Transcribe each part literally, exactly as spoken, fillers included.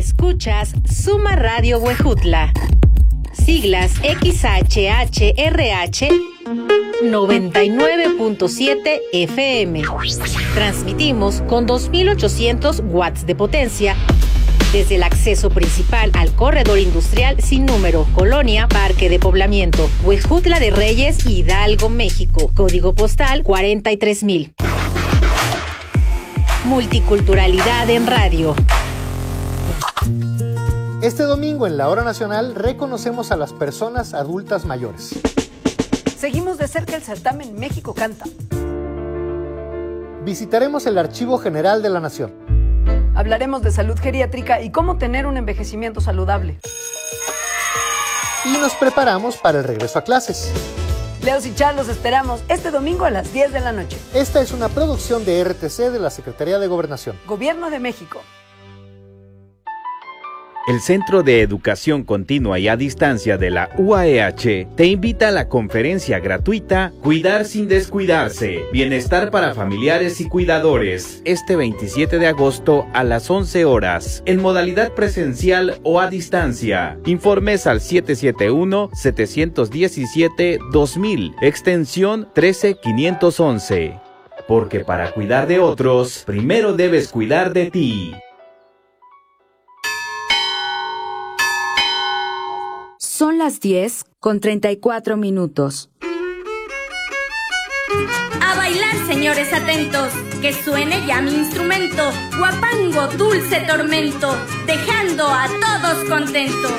Escuchas Suma Radio Huejutla. Siglas X H H R H noventa y nueve punto siete F M. Transmitimos con dos mil ochocientos watts de potencia desde el acceso principal al corredor industrial sin número, Colonia Parque de Poblamiento, Huejutla de Reyes, Hidalgo, México. Código postal cuarenta y tres mil. Multiculturalidad en radio. Este domingo en la Hora Nacional reconocemos a las personas adultas mayores. Seguimos de cerca el certamen México Canta. Visitaremos el Archivo General de la Nación. Hablaremos de salud geriátrica y cómo tener un envejecimiento saludable. Y nos preparamos para el regreso a clases. Leos y Char los esperamos este domingo a las diez de la noche. Esta es una producción de R T C de la Secretaría de Gobernación. Gobierno de México. El Centro de Educación Continua y a Distancia de la U A E H te invita a la conferencia gratuita Cuidar sin descuidarse, Bienestar para familiares y cuidadores, este veintisiete de agosto a las once horas, en modalidad presencial o a distancia. Informes al siete siete uno, siete uno siete, dos mil, extensión trece quinientos once. Porque para cuidar de otros, primero debes cuidar de ti. Son las diez con treinta y cuatro minutos. A bailar, señores atentos, que suene ya mi instrumento, guapango, dulce tormento, dejando a todos contentos.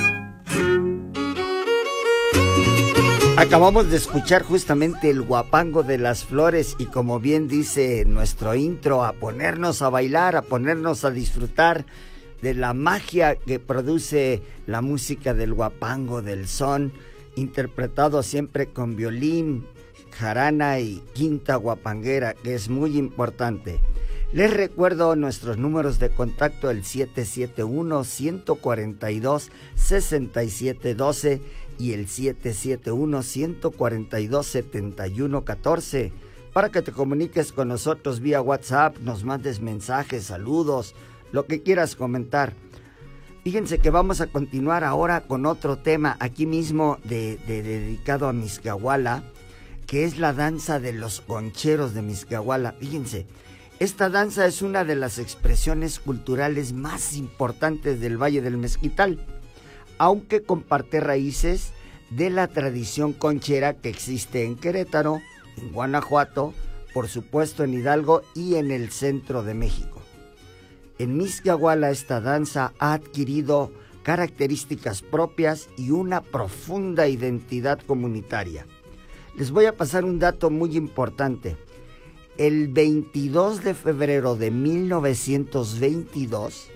Acabamos de escuchar justamente el guapango de las flores y como bien dice nuestro intro, a ponernos a bailar, a ponernos a disfrutar de la magia que produce la música del guapango, del son, interpretado siempre con violín, jarana y quinta guapanguera, que es muy importante. Les recuerdo nuestros números de contacto, el siete siete uno, uno cuatro dos, seis siete uno dos y el siete siete uno, uno cuatro dos, siete uno un cuatro, para que te comuniques con nosotros vía WhatsApp, nos mandes mensajes, saludos, lo que quieras comentar. Fíjense que vamos a continuar ahora con otro tema aquí mismo de, de, dedicado a Mixquiahuala, que es la danza de los concheros de Mixquiahuala. Fíjense, esta danza es una de las expresiones culturales más importantes del Valle del Mezquital, aunque comparte raíces de la tradición conchera que existe en Querétaro, en Guanajuato, por supuesto en Hidalgo y en el centro de México. En Mixquiahuala esta danza ha adquirido características propias y una profunda identidad comunitaria. Les voy a pasar un dato muy importante. El veintidós de febrero de mil novecientos veintidós,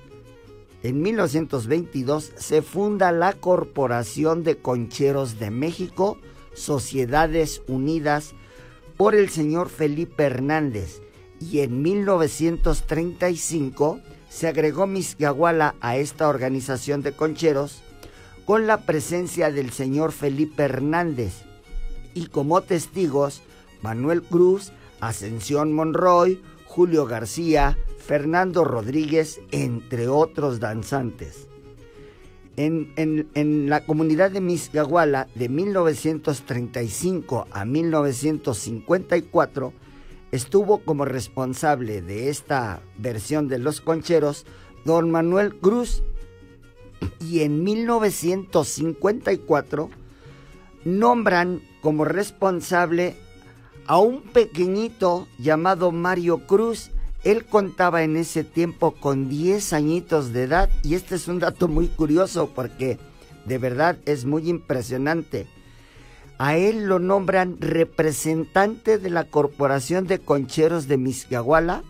en mil novecientos veintidós se funda la Corporación de Concheros de México, Sociedades Unidas, por el señor Felipe Hernández. Y en mil novecientos treinta y cinco se agregó Mixquiahuala a esta organización de concheros con la presencia del señor Felipe Hernández y como testigos Manuel Cruz, Ascensión Monroy, Julio García, Fernando Rodríguez, entre otros danzantes. En, en, en la comunidad de Mixquiahuala de mil novecientos treinta y cinco a mil novecientos cincuenta y cuatro estuvo como responsable de esta versión de los concheros don Manuel Cruz, y en mil novecientos cincuenta y cuatro nombran como responsable a un pequeñito llamado Mario Cruz. Él contaba en ese tiempo con diez añitos de edad, y este es un dato muy curioso porque de verdad es muy impresionante. A él lo nombran representante de la Corporación de Concheros de Mixquiahuala